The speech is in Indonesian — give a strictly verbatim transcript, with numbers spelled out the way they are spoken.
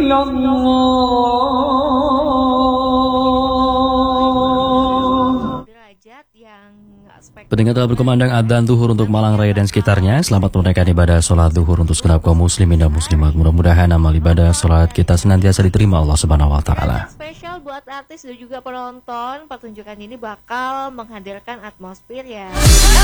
Pendengar telah berkumandang adzan zuhur untuk Malang Raya dan sekitarnya. Selamat menunaikan ibadah sholat zuhur untuk segenap kaum muslimin dan muslimat. Mudah-mudahan amal ibadah sholat kita senantiasa diterima Allah Subhanahu Wa Taala. Spesial buat artis dan juga penonton, pertunjukan ini bakal menghadirkan atmosfer ya